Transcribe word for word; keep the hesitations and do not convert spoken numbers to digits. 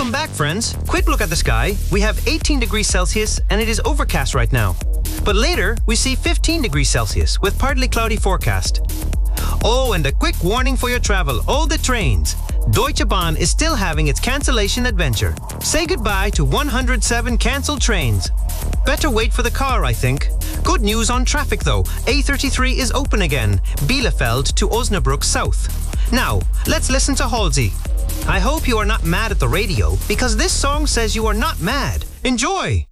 Welcome back, friends. Quick look at the sky. We have eighteen degrees Celsius and it is overcast right now. But later, we see fifteen degrees Celsius with partly cloudy forecast. Oh, and a quick warning for your travel. All the trains. Deutsche Bahn is still having its cancellation adventure. Say goodbye to one hundred seven cancelled trains. Better wait for the car, I think. Good news on traffic though. A thirty-three is open again. Bielefeld to Osnabrück South. Now, let's listen to Halsey. I hope you are not mad at the radio, because this song says you are not mad. Enjoy!